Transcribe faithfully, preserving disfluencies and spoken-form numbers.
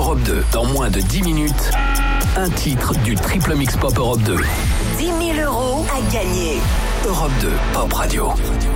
Europe deux, dans moins de dix minutes, un titre du Triple Mix Pop Europe deux. dix mille euros à gagner. Europe deux, Pop Radio.